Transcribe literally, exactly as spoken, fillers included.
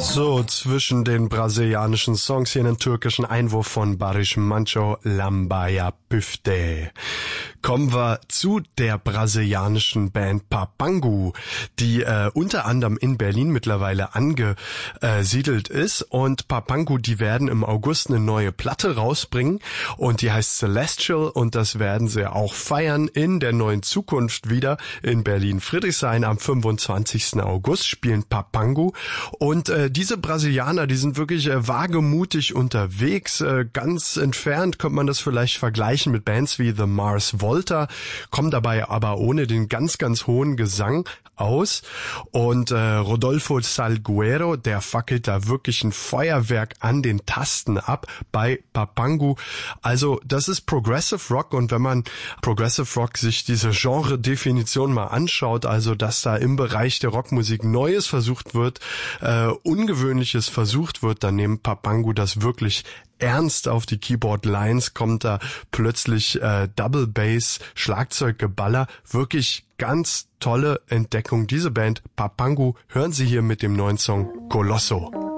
So, zwischen den brasilianischen Songs hier einen türkischen Einwurf von Barış Manço, Lambaya Püfte. Kommen wir zu der brasilianischen Band Papangu, die äh, unter anderem in Berlin mittlerweile angesiedelt ist. Und Papangu, die werden im August eine neue Platte rausbringen und die heißt Celestial und das werden sie auch feiern in der neuen Zukunft wieder in Berlin-Friedrichshain. Am fünfundzwanzigsten August spielen Papangu und äh, diese Brasilianer, die sind wirklich äh, wagemutig unterwegs. Äh, ganz entfernt könnte man das vielleicht vergleichen mit Bands wie The Mars Volta, kommen dabei aber ohne den ganz, ganz hohen Gesang aus. Und äh, Rodolfo Salguero, der fackelt da wirklich ein Feuerwerk an den Tasten ab bei Papangu. Also das ist Progressive Rock und wenn man Progressive Rock sich diese Genre-Definition mal anschaut, also dass da im Bereich der Rockmusik Neues versucht wird, äh, Ungewöhnliches versucht wird, dann nehmen Papangu das wirklich ernst auf die Keyboard-Lines, kommt da plötzlich äh, Double Bass, Schlagzeuggeballer, wirklich ganz tolle Entdeckung. Diese Band Papangu hören Sie hier mit dem neuen Song Colosso.